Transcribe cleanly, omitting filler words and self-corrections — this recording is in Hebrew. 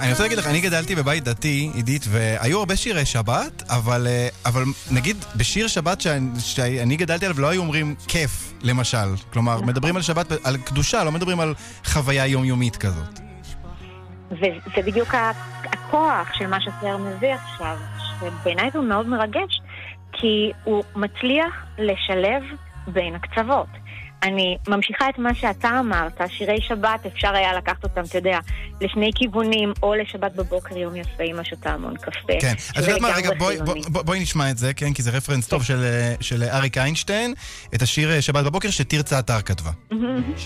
אני רוצה להגיד לך, אני גדלתי בבית דתי, עידית, והיו הרבה שירי שבת, אבל נגיד בשיר שבת שאני גדלתי עליו לא היו אומרים כיף, למשל. כלומר, מדברים על שבת, על קדושה, לא מדברים על חוויה יומיומית כזאת. וזה בדיוק הכוח של מה שסער מביא עכשיו, שבעיניי הוא מאוד מרגש, כי הוא מצליח לשלב בין הקצוות. אני ממשיכה את מה שאתה אמרת, שירי שבת אפשר היה לקחת אותם, אתה יודע, לשני כיוונים, או לשבת בבוקר יום יפה עם השותה המון קפה. כן, אז יודעת מה, רגע, בואי נשמע את זה, כן, כי זה רפרנס טוב של אריק איינשטיין, את השיר שבת בבוקר שתרצה אתר כתבה.